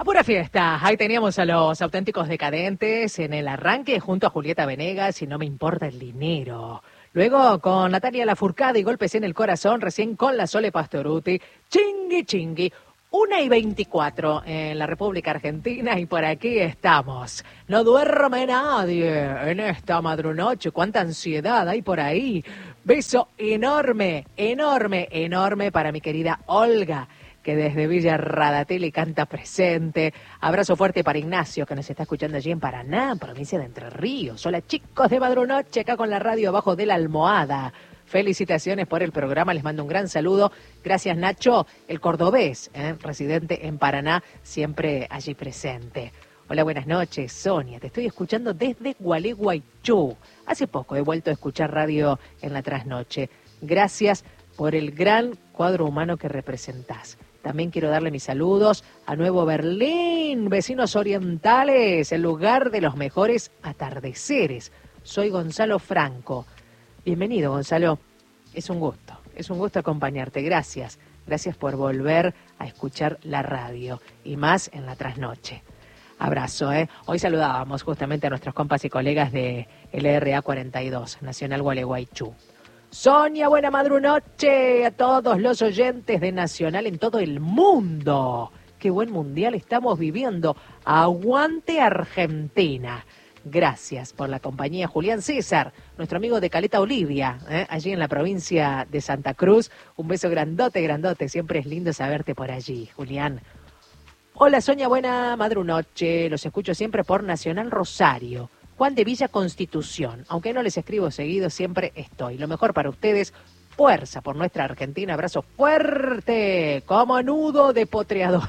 A pura fiesta, ahí teníamos a los auténticos decadentes en el arranque junto a Julieta Venegas y No me importa el dinero. Luego con Natalia Lafourcade y Golpes en el corazón, recién con la Sole Pastorutti, Chingui Chingui. 1:24 en la República Argentina y por aquí estamos. No duerme nadie en esta madrunoche. Cuánta ansiedad hay por ahí. Beso enorme, enorme, enorme para mi querida Olga, que desde Villa Radatili canta presente. Abrazo fuerte para Ignacio, que nos está escuchando allí en Paraná, provincia de Entre Ríos. Hola chicos de Madrunoche, acá con la radio abajo de la almohada. Felicitaciones por el programa, les mando un gran saludo. Gracias Nacho, el cordobés, residente en Paraná, siempre allí presente. Hola, buenas noches, Sonia, te estoy escuchando desde Gualeguaychú. Hace poco he vuelto a escuchar radio en la trasnoche. Gracias por el gran cuadro humano que representás. También quiero darle mis saludos a Nuevo Berlín, vecinos orientales, el lugar de los mejores atardeceres. Soy Gonzalo Franco. Bienvenido, Gonzalo. Es un gusto acompañarte. Gracias. Gracias por volver a escuchar la radio y más en la trasnoche. Abrazo, ¿eh? Hoy saludábamos justamente a nuestros compas y colegas de LRA 42, Nacional Gualeguaychú. Sonia, buena madrunoche a todos los oyentes de Nacional en todo el mundo. Qué buen mundial estamos viviendo. Aguante Argentina. Gracias por la compañía. Julián César, nuestro amigo de Caleta Olivia, allí en la provincia de Santa Cruz. Un beso grandote, grandote. Siempre es lindo saberte por allí, Julián. Hola, Sonia, buena madrunoche. Los escucho siempre por Nacional Rosario. Juan de Villa Constitución. Aunque no les escribo seguido, siempre estoy. Lo mejor para ustedes, fuerza por nuestra Argentina. Abrazo fuerte, como nudo de potreador.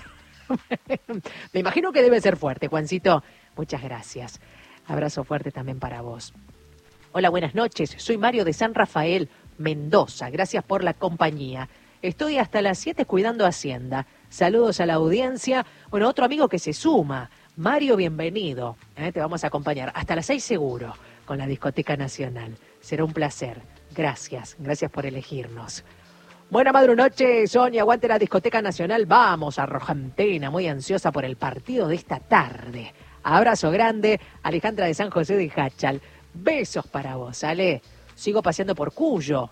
Me imagino que debe ser fuerte, Juancito. Muchas gracias. Abrazo fuerte también para vos. Hola, buenas noches. Soy Mario de San Rafael, Mendoza. Gracias por la compañía. Estoy hasta las 7 cuidando Hacienda. Saludos a la audiencia. Bueno, otro amigo que se suma. Mario, bienvenido. Te vamos a acompañar hasta las 6 seguro con la Discoteca Nacional. Será un placer. Gracias. Gracias por elegirnos. Buena madrunoche, Sonia. Aguante la Discoteca Nacional. Vamos a Argentina. Muy ansiosa por el partido de esta tarde. Abrazo grande, Alejandra de San José de Jáchal. Besos para vos, Ale. Sigo paseando por Cuyo.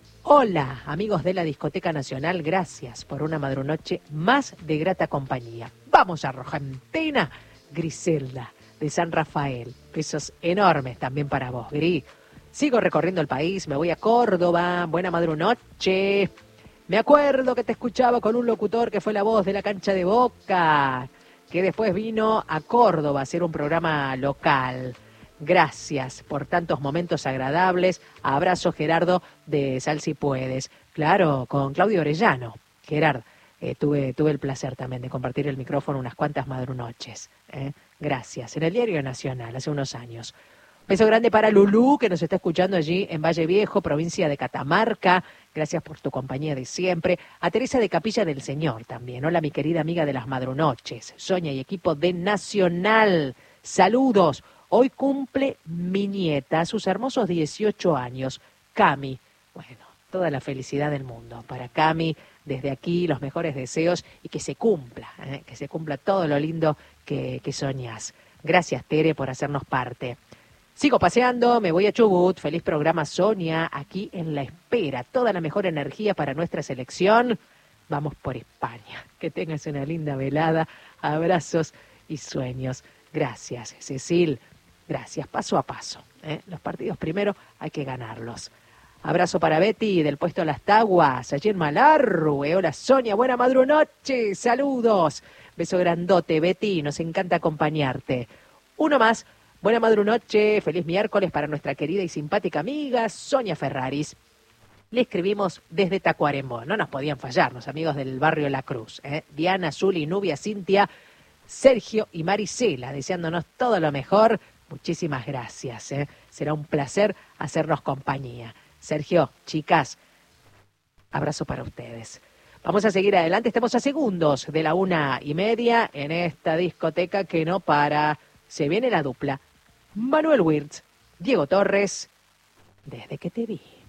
Hola, amigos de la Discoteca Nacional. Gracias por una madrunoche más de grata compañía. Vamos a Argentina. Griselda de San Rafael. Besos enormes también para vos, Gris. Sigo recorriendo el país. Me voy a Córdoba. Buena madrunoche. Me acuerdo que te escuchaba con un locutor que fue la voz de la cancha de Boca, que después vino a Córdoba a hacer un programa local. Gracias por tantos momentos agradables. Abrazo, Gerardo, de Sal Si Puedes. Claro, con Claudio Orellano. Gerard, tuve el placer también de compartir el micrófono unas cuantas madrunoches. Gracias. En el Diario Nacional, hace unos años. Beso grande para Lulú, que nos está escuchando allí en Valle Viejo, provincia de Catamarca. Gracias por tu compañía de siempre. A Teresa de Capilla del Señor también. Hola, mi querida amiga de las madrunoches. Sonia y equipo de Nacional. Saludos. Hoy cumple mi nieta, sus hermosos 18 años. Cami. Bueno, toda la felicidad del mundo. Para Cami, desde aquí, los mejores deseos y que se cumpla todo lo lindo que soñás. Gracias, Tere, por hacernos parte. Sigo paseando, me voy a Chubut. Feliz programa, Sonia, aquí en la espera. Toda la mejor energía para nuestra selección. Vamos por España. Que tengas una linda velada. Abrazos y sueños. Gracias, Cecil. Gracias, paso a paso. Los partidos primero hay que ganarlos. Abrazo para Betty del puesto Las Taguas, allí en Malargüe. Hola, Sonia, buena madrunoche. Saludos. Beso grandote, Betty. Nos encanta acompañarte. Uno más. Buena madrunoche, feliz miércoles para nuestra querida y simpática amiga Sonia Ferraris. Le escribimos desde Tacuarembó. No nos podían fallar los amigos del barrio La Cruz. Diana, Zuli, Nubia, Cintia, Sergio y Marisela, deseándonos todo lo mejor. Muchísimas gracias. Será un placer hacernos compañía. Sergio, chicas, abrazo para ustedes. Vamos a seguir adelante. Estamos a segundos de la 1:30 en esta discoteca que no para. Se viene la dupla. Manuel Wirtz, Diego Torres, desde que te vi.